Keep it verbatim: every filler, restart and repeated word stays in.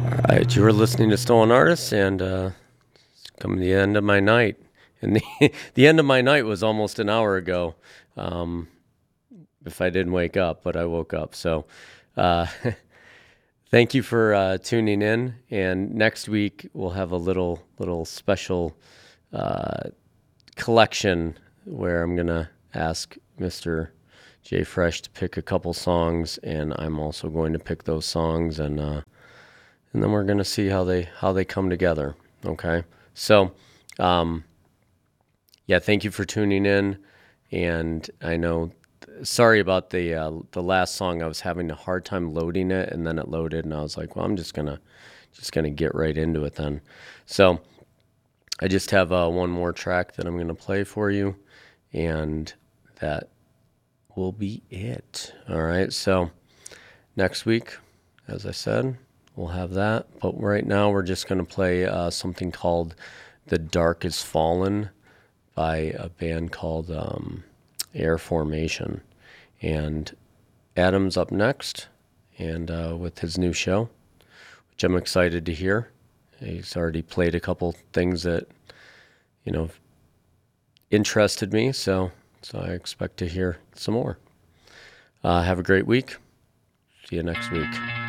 Right, you were listening to Stolen Artists, and uh, it's coming to the end of my night. And the, the end of my night was almost an hour ago, um, if I didn't wake up, but I woke up. So uh, thank you for uh, tuning in. And next week, we'll have a little little special uh, collection where I'm going to ask Mister Jay Fresh to pick a couple songs, and I'm also going to pick those songs, and uh, and then we're going to see how they how they come together. Okay, so um, yeah, thank you for tuning in, and I know, sorry about the uh, the last song. I was having a hard time loading it, and then it loaded, and I was like, well, I'm just gonna just gonna get right into it then. So I just have uh, one more track that I'm going to play for you, and that will be it. All right, so next week, as I said, we'll have that. But right now, we're just going to play uh, something called The Dark Is Fallen by a band called um, Air Formation. And Adam's up next, and uh, with his new show, which I'm excited to hear. He's already played a couple things that, you know, interested me, so so I expect to hear some more. Uh, have a great week. See you next week.